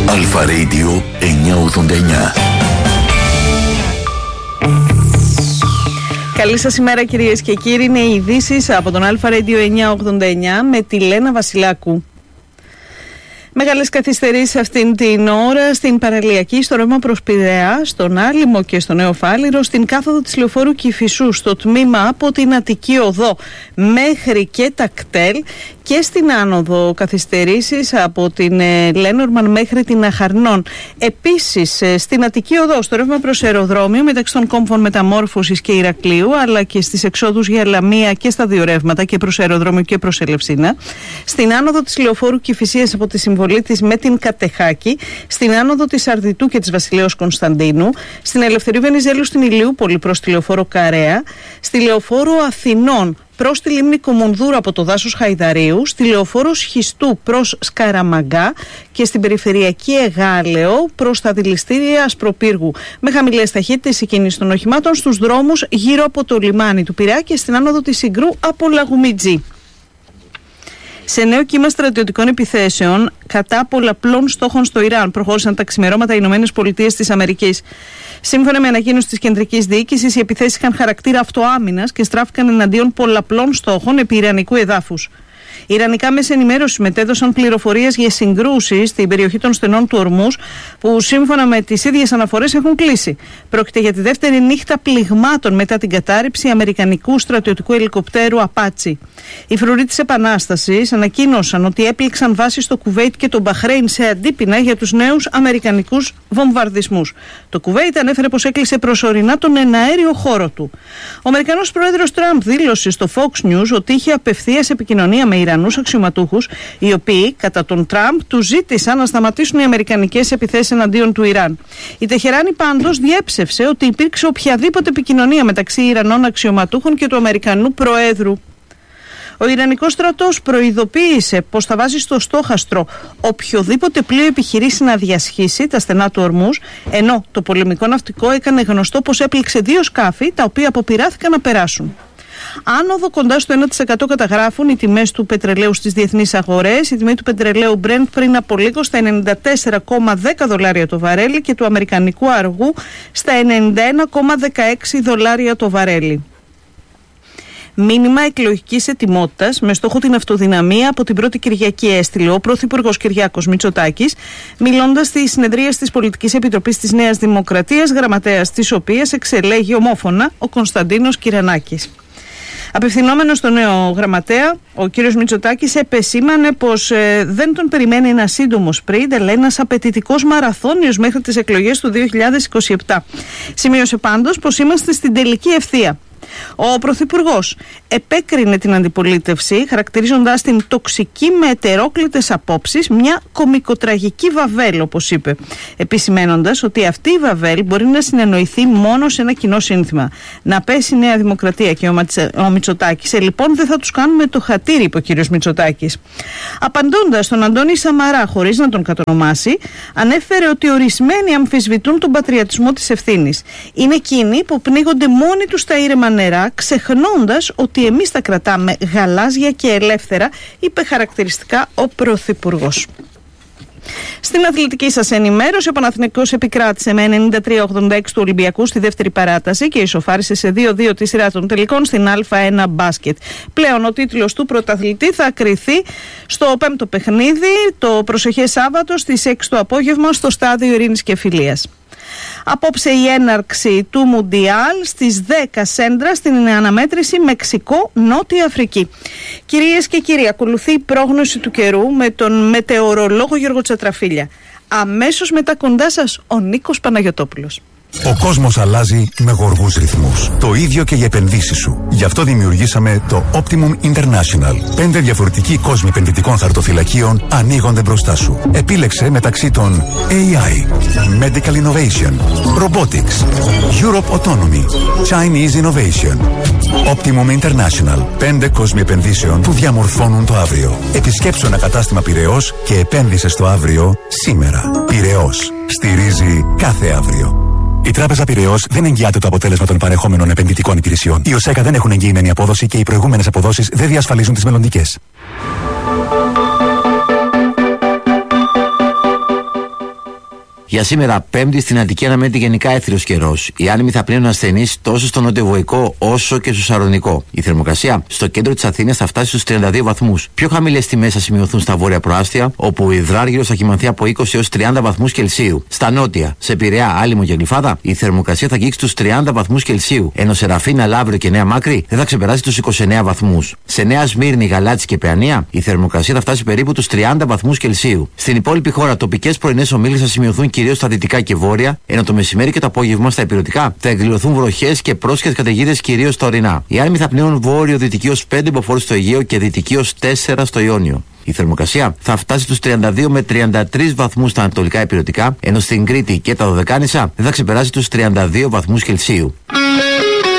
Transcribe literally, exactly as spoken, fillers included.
Αλφα Radio εννιακόσια ογδόντα εννιά. Καλή σας ημέρα κυρίες και κύριοι, είναι οι ειδήσεις από τον Αλφα Radio εννιακόσια ογδόντα εννιά με τη Λένα Βασιλάκου. Μεγάλες καθυστερήσεις αυτήν την ώρα στην παραλιακή, στο ρεύμα προς Πειραιά, στον Άλυμο και στο Νέο Φάληρο, στην κάθοδο της λεωφόρου Κηφισού, στο τμήμα από την Αττική Οδό μέχρι και τα κτέλ, και στην άνοδο καθυστερήσεις από την ε, Λένορμαν μέχρι την Αχαρνών. Επίσης ε, στην Αττική Οδό, στο ρεύμα προς αεροδρόμιο μεταξύ των κόμβων Μεταμόρφωσης και Ηρακλείου, αλλά και στις εξόδους για Λαμία και στα δύο ρεύματα, και προς αεροδρόμιο και προς Ελευσίνα. Στην άνοδο της λεωφόρου Κηφισίας από τη συμβολή της με την Κατεχάκη, στην άνοδο της Αρδιτού και της Βασιλέως Κωνσταντίνου, στην Ελευθερίου Βενιζέλου στην Ηλιούπολη προς τη λεωφόρο Καρέα, στη λεωφόρο Αθηνών προς τη λίμνη Κομουνδούρου από το δάσος Χαϊδαρίου, στη λεωφόρο Σχιστού προς Σκαραμαγκά και στην περιφερειακή Εγάλεο προς τα δηληστήρια Ασπροπύργου. Με χαμηλές ταχύτητες η κίνηση των οχημάτων στους δρόμους γύρω από το λιμάνι του Πειραιά και στην άνοδο της Συγκρού από Λαγουμιτζή. Σε νέο κύμα στρατιωτικών επιθέσεων κατά πολλαπλών στόχων στο Ιράν προχώρησαν τα ξημερώματα οι Ηνωμένες Πολιτείες της Αμερικής. Σύμφωνα με ανακοίνωση της κεντρικής διοίκησης, οι επιθέσεις είχαν χαρακτήρα αυτοάμυνας και στράφηκαν εναντίον πολλαπλών στόχων επί ιρανικού εδάφους. Οι ιρανικά μέσα ενημέρωσης μετέδωσαν πληροφορίες για συγκρούσεις στην περιοχή των στενών του Ορμούς, που σύμφωνα με τις ίδιες αναφορές έχουν κλείσει. Πρόκειται για τη δεύτερη νύχτα πληγμάτων μετά την κατάρριψη αμερικανικού στρατιωτικού ελικοπτέρου Απάτσι. Οι φρουροί της Επανάστασης ανακοίνωσαν ότι έπληξαν βάσεις στο Κουβέιτ και το Μπαχρέιν σε αντίπεινα για τους νέους αμερικανικούς βομβαρδισμούς. Το Κουβέιτ ανέφερε πως έκλεισε προσωρινά τον εναέριο χώρο του. Ο Αμερικανός πρόεδρος Τραμπ δήλωσε στο Fox News ότι είχε απευθείας επικοινωνία με Ιρανούς αξιωματούχους, οι οποίοι κατά τον Τραμπ του ζήτησαν να σταματήσουν οι αμερικανικές επιθέσεις εναντίον του Ιράν. Η Τεχεράνη πάντως διέψευσε ότι υπήρξε οποιαδήποτε επικοινωνία μεταξύ Ιρανών αξιωματούχων και του Αμερικανού Προέδρου. Ο Ιρανικός στρατός προειδοποίησε πως θα βάζει στο στόχαστρο οποιοδήποτε πλοίο επιχειρήσει να διασχίσει τα στενά του Ορμούς, ενώ το πολεμικό ναυτικό έκανε γνωστό πως έπληξε δύο σκάφη τα οποία αποπειράθηκαν να περάσουν. Άνοδο κοντά στο ένα τοις εκατό καταγράφουν οι τιμές του πετρελαίου στις διεθνείς αγορές. Η τιμή του πετρελαίου Brent πριν από λίγο στα ενενήντα τέσσερα κόμμα δέκα δολάρια το βαρέλι και του αμερικανικού αργού στα ενενήντα ένα κόμμα δεκαέξι δολάρια το βαρέλι. Μήνυμα εκλογικής ετοιμότητας με στόχο την αυτοδυναμία από την πρώτη Κυριακή έστειλε ο Πρωθυπουργός Κυριάκος Μητσοτάκης, μιλώντας στη συνεδρία της Πολιτικής Επιτροπής της Νέας Δημοκρατίας, γραμματέας της οποίας εξελέγει ομόφωνα ο Κωνσταντίνος Κυρανάκης. Απευθυνόμενος στον νέο γραμματέα, ο κύριος Μητσοτάκης επεσήμανε πως ε, δεν τον περιμένει ένα σύντομο σπριντ, αλλά ένας απαιτητικός μαραθώνιος μέχρι τις εκλογές του δύο χιλιάδες είκοσι επτά. Σημείωσε πάντως πως είμαστε στην τελική ευθεία. Ο Πρωθυπουργός επέκρινε την αντιπολίτευση, χαρακτηρίζοντας την τοξική με ετερόκλητες απόψεις, μια κομικοτραγική βαβέλ, όπως είπε, επισημένοντας ότι αυτή η βαβέλ μπορεί να συνεννοηθεί μόνο σε ένα κοινό σύνθημα. Να πέσει η Νέα Δημοκρατία και ο, Ματσε, ο Μητσοτάκης. Ε, λοιπόν, δεν θα τους κάνουμε το χατήρι, είπε ο κύριος Μητσοτάκης. Απαντώντας στον Αντώνη Σαμαρά, χωρίς να τον κατονομάσει, ανέφερε ότι ορισμένοι αμφισβητούν τον πατριωτισμό της ευθύνης. Είναι εκείνοι που πνίγονται μόνοι τους στα ήρεμα νερά, ξεχνώντας ότι εμείς τα κρατάμε γαλάζια και ελεύθερα, είπε χαρακτηριστικά ο Πρωθυπουργός. Στην αθλητική σας ενημέρωση, ο Παναθηναϊκός επικράτησε με ενενήντα τρία ογδόντα έξι του Ολυμπιακού στη δεύτερη παράταση και ισοφάρισε σε δύο δύο τη σειρά των τελικών στην Α ένα μπάσκετ. Πλέον ο τίτλος του πρωταθλητή θα κριθεί στο πέμπτο παιχνίδι, το προσεχές Σάββατο στις έξι το απόγευμα στο Στάδιο Ειρήνης και Φιλίας. Απόψε η έναρξη του Μουντιάλ στις δέκα σέντρα στην αναμέτρηση Μεξικό-Νότια Αφρική. Κυρίες και κύριοι, ακολουθεί η πρόγνωση του καιρού με τον μετεωρολόγο Γιώργο Τσατραφίλια. Αμέσως μετά κοντά σας ο Νίκος Παναγιωτόπουλος. Ο κόσμος αλλάζει με γοργούς ρυθμούς. Το ίδιο και οι επενδύσεις σου. Γι' αυτό δημιουργήσαμε το Optimum International. Πέντε διαφορετικοί κόσμοι επενδυτικών χαρτοφυλακίων ανοίγονται μπροστά σου. Επίλεξε μεταξύ των έι άι, Medical Innovation, Robotics, Europe Autonomy, Chinese Innovation. Optimum International. Πέντε κόσμοι επενδύσεων που διαμορφώνουν το αύριο. Επισκέψου ένα κατάστημα Πειραιώς και επένδυσε στο αύριο σήμερα. Πειραιώς. Στηρίζει κάθε αύριο. Η Τράπεζα Πειραιώς δεν εγγυάται το αποτέλεσμα των παρεχόμενων επενδυτικών υπηρεσιών. Οι ΟΣΕΚΑ δεν έχουν εγγυημένη απόδοση και οι προηγούμενες αποδόσεις δεν διασφαλίζουν τις μελλοντικές. Για σήμερα, Πέμπτη, στην Αττική αναμένεται γενικά έθριος καιρός. Οι άνεμοι θα πνέουν ασθενείς τόσο στο νοτιοβοϊκό όσο και στο σαρονικό. Η θερμοκρασία στο κέντρο της Αθήνας θα φτάσει στους τριάντα δύο βαθμούς. Πιο χαμηλές τιμές θα σημειωθούν στα βόρεια προάστια, όπου ο υδράργυρος θα κυμανθεί από είκοσι έως τριάντα βαθμούς Κελσίου. Στα νότια, σε Πειραιά, Άλυμο και Γλυφάδα, η θερμοκρασία θα αγγίξει τους τριάντα βαθμούς Κελσίου, ενώ σε Ραφίνα, Λαύριο και Νέα Μάκρη δεν θα ξεπεράσει τους είκοσι εννέα βαθμούς. Σε Νέα Σμύρνη, Γαλάτσι και Παιανία, η θερμοκρασία θα φτάσει περίπου τους τριάντα βαθμούς Κελσίου. Στην υπόλοιπη χώρα, τοπικές πρωινές ομίλες θα σημειωθούν κυρίως στα δυτικά και βόρεια, ενώ το μεσημέρι και το απόγευμα στα ηπειρωτικά θα εκδηλωθούν βροχές και πρόσχετες καταιγίδες κυρίως στα ορεινά. Οι άνεμοι θα πνέουν βόρειο-δυτική ως πέντε μποφόρ στο Αιγαίο και δυτική ως τέσσερα στο Ιόνιο. Η θερμοκρασία θα φτάσει στους τριάντα δύο με τριάντα τρεις βαθμούς στα ανατολικά ηπειρωτικά, ενώ στην Κρήτη και τα Δωδεκάνησα δεν θα ξεπεράσει τους τριάντα δύο βαθμούς Κελσίου.